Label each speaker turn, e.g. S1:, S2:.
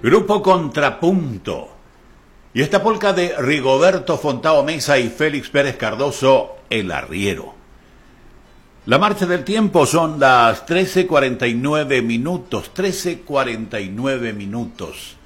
S1: Grupo Contrapunto. Y esta polca de Rigoberto Fontao Mesa y Félix Pérez Cardoso, El Arriero. La marcha del tiempo son las 13:49 minutos, 13:49 minutos.